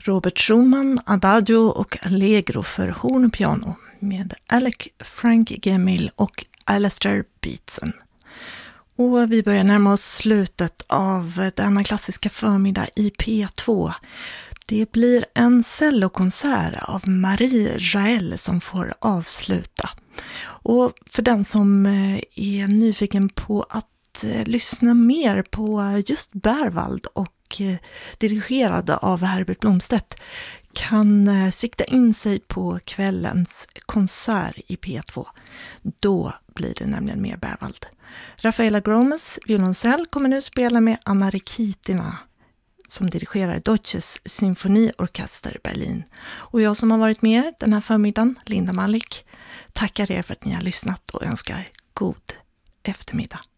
Robert Schumann, Adagio och Allegro för horn och piano med Alec Frank Gemmill och Alastair Beatson. Och vi börjar närma oss slutet av denna klassiska förmiddag i P2. Det blir en cellokonsert av Marie Jaël som får avsluta. Och för den som är nyfiken på att lyssna mer på just Berwald och dirigerade av Herbert Blomstedt kan sikta in sig på kvällens konsert i P2. Då blir det nämligen mer Berwald. Rafaela Gromes violoncell kommer nu spela med Anna Rikitina som dirigerar Deutsches Sinfonieorchester Berlin. Och jag som har varit med er den här förmiddagen, Linda Malik, tackar er för att ni har lyssnat och önskar god eftermiddag.